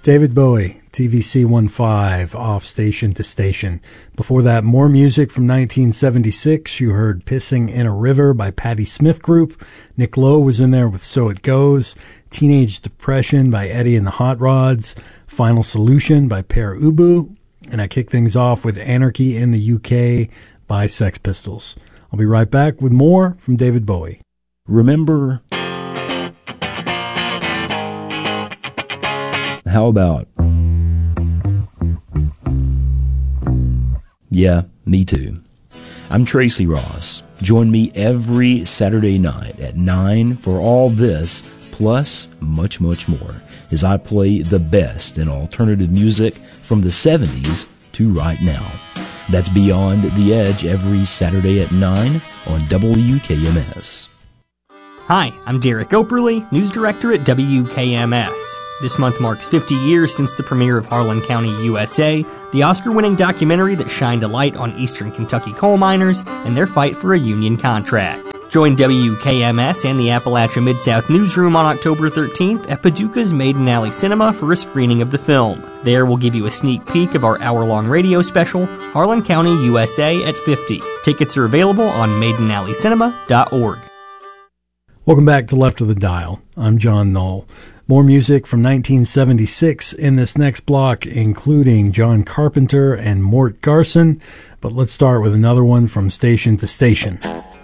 David Bowie, TVC-15, off Station to Station. Before that, more music from 1976. You heard Pissing in a River by Patti Smith Group. Nick Lowe was in there with So It Goes. Teenage Depression by Eddie and the Hot Rods. Final Solution by Pere Ubu. And I kick things off with Anarchy in the UK by Sex Pistols. I'll be right back with more from David Bowie. Remember... How about... Yeah, me too. I'm Tracy Ross. Join me every Saturday night at 9 for all this, plus much, much more, as I play the best in alternative music from the 70s to right now. That's Beyond the Edge every Saturday at 9 on WKMS. Hi, I'm Derek Operly, news director at WKMS. This month marks 50 years since the premiere of Harlan County, USA, the Oscar-winning documentary that shined a light on eastern Kentucky coal miners and their fight for a union contract. Join WKMS and the Appalachia Mid-South Newsroom on October 13th at Paducah's Maiden Alley Cinema for a screening of the film. There we'll give you a sneak peek of our hour-long radio special, Harlan County, USA at 50. Tickets are available on maidenalleycinema.org. Welcome back to Left of the Dial. I'm John Knoll. More music from 1976 in this next block, including John Carpenter and Mort Garson. But let's start with another one from Station to Station.